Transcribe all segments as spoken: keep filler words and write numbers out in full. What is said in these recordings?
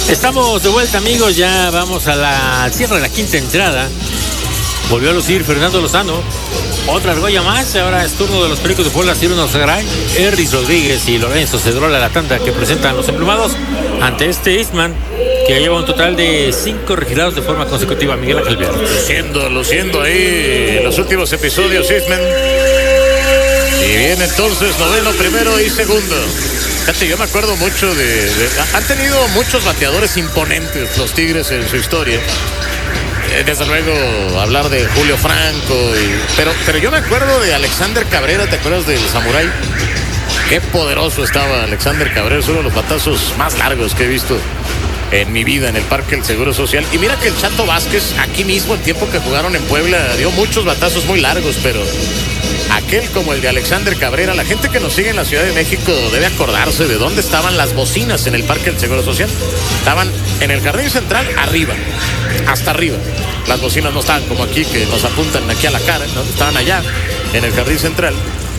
Estamos de vuelta, amigos, ya vamos a la al cierre de la quinta entrada. Volvió a lucir Fernando Lozano. Otra argolla más, ahora es turno de los Pericos de Puebla, Ciro Norzagaray, Erris Rodríguez y Lorenzo Cedrola, la tanda que presentan los emplumados ante este Eastman, que lleva un total de cinco retirados de forma consecutiva. Miguel Ángel Viernes. Luciendo, luciendo ahí en los últimos episodios, Eastman. Y viene entonces noveno, primero y segundo. Fíjate, yo me acuerdo mucho de, de... Han tenido muchos bateadores imponentes los Tigres en su historia. Desde luego, hablar de Julio Franco. Y, pero, pero yo me acuerdo de Alexander Cabrera, ¿te acuerdas del Samurai? Qué poderoso estaba Alexander Cabrera, es uno de los batazos más largos que he visto en mi vida en el Parque del Seguro Social. Y mira que el Chato Vázquez, aquí mismo, el tiempo que jugaron en Puebla, dio muchos batazos muy largos, pero aquel como el de Alexander Cabrera, la gente que nos sigue en la Ciudad de México debe acordarse de dónde estaban las bocinas en el Parque del Seguro Social. Estaban en el Jardín Central, arriba, hasta arriba. Las bocinas no estaban como aquí, que nos apuntan aquí a la cara, ¿no? Estaban allá, en el Jardín Central.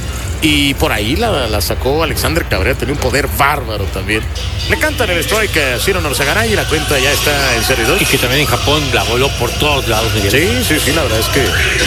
Y por ahí la, la sacó Alexander Cabrera, tenía un poder bárbaro también. Le cantan el strike a Ciro Norzagaray y la cuenta ya está en serie dos. Y que también en Japón la voló por todos lados, Miguel. Sí, sí, sí, la verdad es que...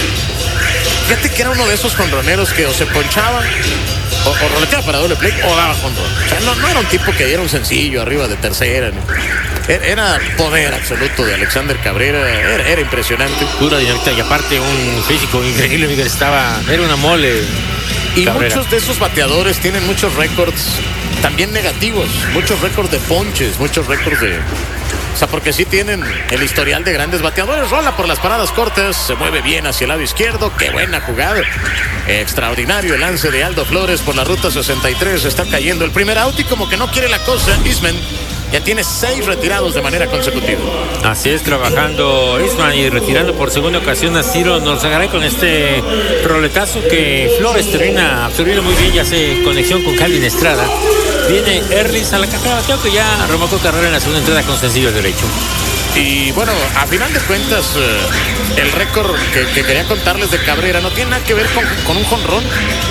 Fíjate que era uno de esos jonroneros que o se ponchaba o, o roleteaba para doble play o daba jonrón. O sea, no, no era un tipo que diera un sencillo arriba de tercera, ¿no? Era, era poder absoluto de Alexander Cabrera, era, era impresionante. Pura dinamita y aparte un físico increíble, Miguel, estaba... Era una mole. Y Cabrera. Muchos de esos bateadores tienen muchos récords también negativos, muchos récords de ponches, muchos récords de... O sea, porque sí tienen el historial de grandes bateadores. Rola por las paradas cortas, se mueve bien hacia el lado izquierdo. ¡Qué buena jugada! Extraordinario el lance de Aldo Flores por la ruta sesenta y tres. Está cayendo el primer out y como que no quiere la cosa, Eastman ya tiene seis retirados de manera consecutiva. Así es, trabajando Eastman y retirando por segunda ocasión a Ciro Norzagaray con este roletazo que Flores termina absorbiendo muy bien y hace conexión con Calvin Estrada. Viene Erlis a la carrera, bateo que ya remolcó carrera en la segunda entrada con sencillo derecho. Y bueno, a final de cuentas, eh, el récord que, que quería contarles de Cabrera no tiene nada que ver con, con un jonrón.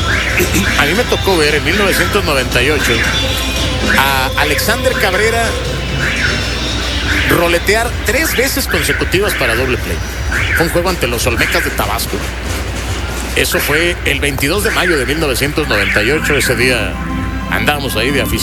A mí me tocó ver en mil novecientos noventa y ocho a Alexander Cabrera roletear tres veces consecutivas para doble play. Fue un juego ante los Olmecas de Tabasco. Eso fue el veintidós de mayo de mil novecientos noventa y ocho. Ese día andábamos ahí de aficionados.